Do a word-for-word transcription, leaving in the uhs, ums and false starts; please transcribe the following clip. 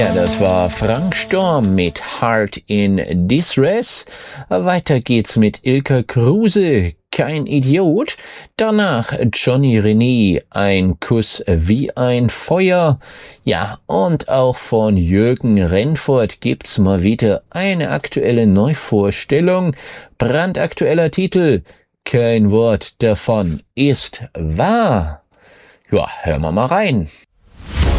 Ja, das war Frank Storm mit Heart in Distress. Weiter geht's mit Ilka Kruse, Kein Idiot. Danach Johnny René, Ein Kuss wie ein Feuer. Ja, und auch von Jürgen Rennfort gibt's mal wieder eine aktuelle Neuvorstellung. Brandaktueller Titel, Kein Wort davon ist wahr. Ja, hören wir mal rein.